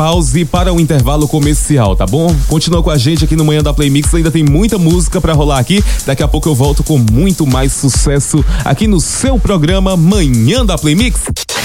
pause para o intervalo comercial, tá bom? Continua com a gente aqui no Manhã da Play Mix, ainda tem muita música pra rolar aqui. Daqui a pouco eu volto com muito mais sucesso aqui no seu programa Manhã da Play Mix.